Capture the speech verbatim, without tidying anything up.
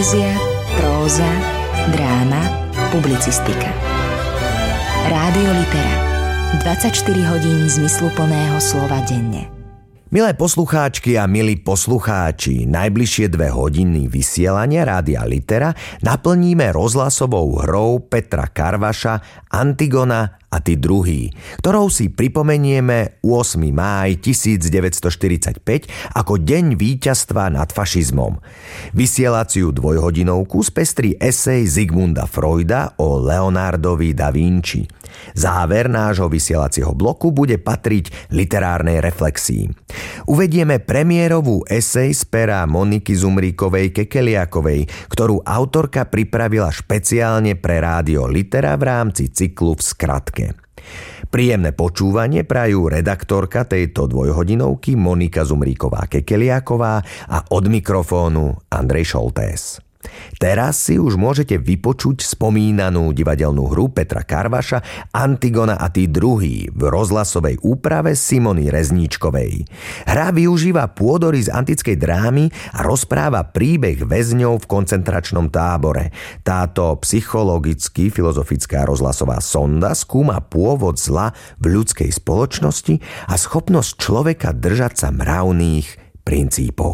Poézia, próza, dráma, publicistika. Rádio Litera. dvadsaťštyri hodín zmysluplného slova denne. Milé poslucháčky a milí poslucháči, najbližšie dve hodiny vysielania Rádia Litera naplníme rozhlasovou hrou Petra Karvaša Antigona a tí druhí, ktorou si pripomenieme ôsmeho mája tisícdeväťstoštyridsaťpäť ako deň víťazstva nad fašizmom. Vysielaciu dvojhodinovku spestrí esej Zigmunda Freuda o Leonardovi da Vinci. Záver nášho vysielacieho bloku bude patriť literárnej reflexii. Uvedieme premiérovú esej z pera Moniky Zumríkovej Kekeliakovej, ktorú autorka pripravila špeciálne pre Rádio Litera v rámci cyklu V skratke. Príjemné počúvanie prajú redaktorka tejto dvojhodinovky Monika Zumríková Kekeliaková a od mikrofónu Andrej Šoltés. Teraz si už môžete vypočuť spomínanú divadelnú hru Petra Karvaša Antigona a tí druhí v rozhlasovej úprave Simony Rezníčkovej. Hra využíva pôdory z antickej drámy a rozpráva príbeh väzňov v koncentračnom tábore. Táto psychologicky filozofická rozhlasová sonda skúma pôvod zla v ľudskej spoločnosti a schopnosť človeka držať sa mravných princípov.